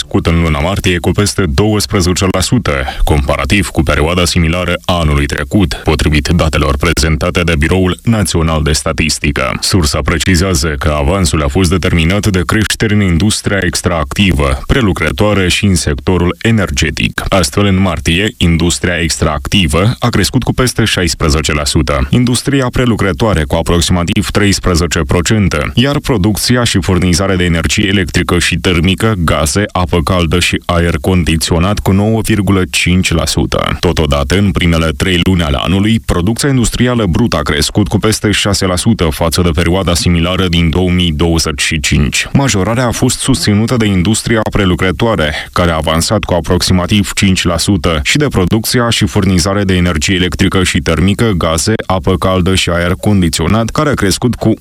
crescut în luna martie cu peste 12%, comparativ cu perioada similară a anului trecut, potrivit datelor prezentate de Biroul Național de Statistică. Sursa precizează că avansul a fost determinat de creșteri în industria extractivă, prelucrătoare și în sectorul energetic. Astfel, în martie, industria extractivă a crescut cu peste 16%, industria prelucrătoare cu aproximativ 13%, iar producția și furnizarea de energie electrică și termică, gaze, apă caldă și aer condiționat cu 9,5%. Totodată, în primele 3 luni ale anului, producția industrială brută a crescut cu peste 6% față de perioada similară din 2025. Majorarea a fost susținută de industria prelucrătoare, care a avansat cu aproximativ 5%, și de producția și furnizare de energie electrică și termică, gaze, apă caldă și aer condiționat, care a crescut cu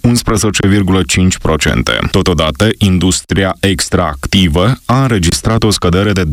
11,5%. Totodată, industria extractivă a înregistrat o scădere de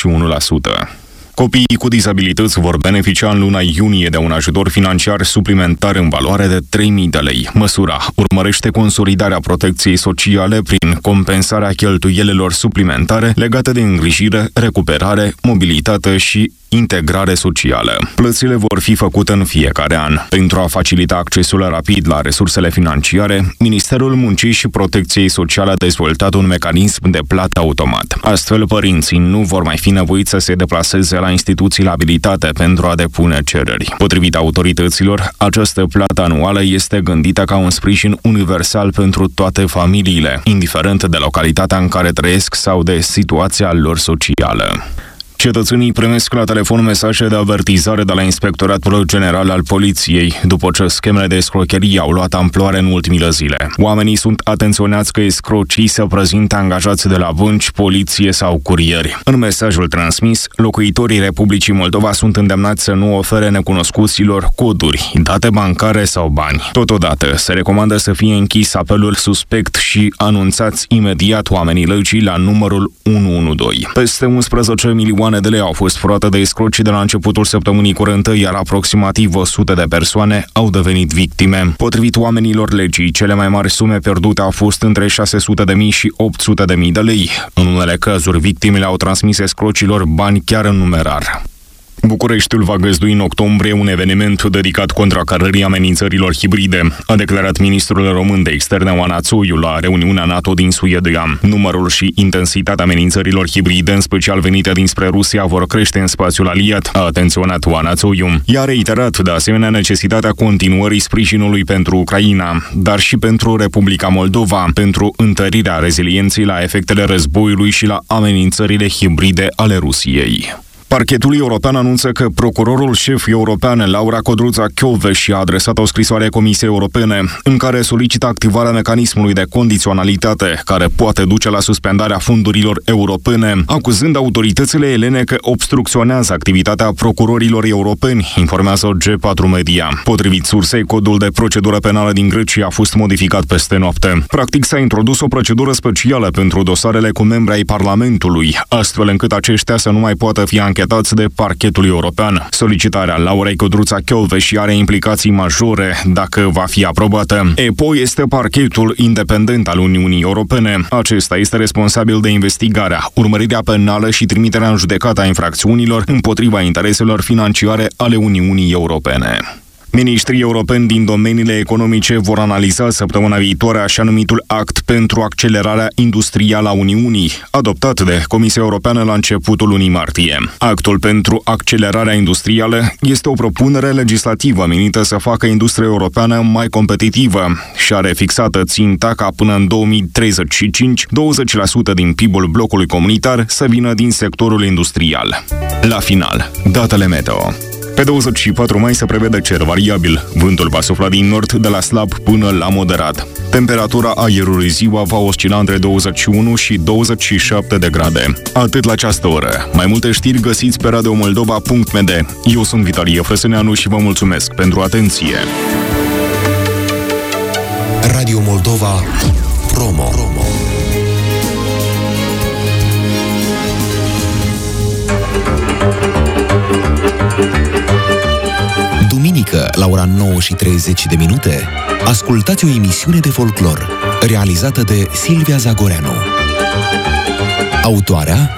21%. Copiii cu dizabilități vor beneficia în luna iunie de un ajutor financiar suplimentar în valoare de 3.000 de lei. Măsura urmărește consolidarea protecției sociale prin compensarea cheltuielilor suplimentare legate de îngrijire, recuperare, mobilitate și integrare socială. Plățile vor fi făcute în fiecare an. Pentru a facilita accesul rapid la resursele financiare, Ministerul Muncii și Protecției Sociale a dezvoltat un mecanism de plată automat. Astfel, părinții nu vor mai fi nevoiți să se deplaseze la instituțiile abilitate pentru a depune cereri. Potrivit autorităților, această plată anuală este gândită ca un sprijin universal pentru toate familiile, indiferent de localitatea în care trăiesc sau de situația lor socială. Cetățenii primesc la telefon mesaje de avertizare de la Inspectoratul General al Poliției, după ce schemele de escrocherie au luat amploare în ultimile zile. Oamenii sunt atenționați că escrocii se prezintă angajați de la bănci, poliție sau curieri. În mesajul transmis, locuitorii Republicii Moldova sunt îndemnați să nu ofere necunoscuților coduri, date bancare sau bani. Totodată, se recomandă să fie închis apelul suspect și anunțați imediat oamenii legii la numărul 112. Peste 11 milioane de lei au fost furate de escroci de la începutul săptămânii curente, iar aproximativ 100 de persoane au devenit victime. Potrivit oamenilor legii, cele mai mari sume pierdute au fost între 600.000 și 800.000 de lei. În unele cazuri, victimele au transmis escrocilor bani chiar în numerar. Bucureștiul va găzdui în octombrie un eveniment dedicat contracarării amenințărilor hibride, a declarat ministrul român de externe Oana Țoiu la reuniunea NATO din Suedia. Numărul și intensitatea amenințărilor hibride, în special venite dinspre Rusia, vor crește în spațiul aliat, a atenționat Oana Țoiu. Ea a reiterat de asemenea necesitatea continuării sprijinului pentru Ucraina, dar și pentru Republica Moldova, pentru întărirea rezilienței la efectele războiului și la amenințările hibride ale Rusiei. Parchetul european anunță că procurorul șef european Laura Codruța-Kövesi a adresat o scrisoare Comisiei Europene în care solicită activarea mecanismului de condiționalitate care poate duce la suspendarea fondurilor europene, acuzând autoritățile elene că obstrucționează activitatea procurorilor europeni, informează G4 Media. Potrivit sursei, codul de procedură penală din Grecia a fost modificat peste noapte. Practic s-a introdus o procedură specială pentru dosarele cu membri ai Parlamentului, astfel încât aceștia să nu mai poată fi anchetați de parchetul european. Solicitarea Laurei Codruța-Kövesi are implicații majore dacă va fi aprobată. EPO este parchetul independent al Uniunii Europene. Acesta este responsabil de investigarea, urmărirea penală și trimiterea în judecată a infracțiunilor împotriva intereselor financiare ale Uniunii Europene. Ministrii europeni din domeniile economice vor analiza săptămâna viitoare așa numitul Act pentru accelerarea industrială a Uniunii, adoptat de Comisia Europeană la începutul lunii martie. Actul pentru accelerarea industrială este o propunere legislativă menită să facă industria europeană mai competitivă și are fixată ținta ca până în 2035 20% din PIB-ul blocului comunitar să vină din sectorul industrial. La final, datele meteo. Pe 24 mai se prevede cer variabil. Vântul va sufla din nord de la slab până la moderat. Temperatura aerului ziua va oscila între 21 și 27 de grade. Atât la această oră. Mai multe știri găsiți pe radiomoldova.md. Eu sunt Vitalie Frăsăneanu și vă mulțumesc pentru atenție. Radio Moldova Promo. Duminică, la ora 9:30, ascultați o emisiune de folclor, realizată de Silvia Zagoreanu. Autoarea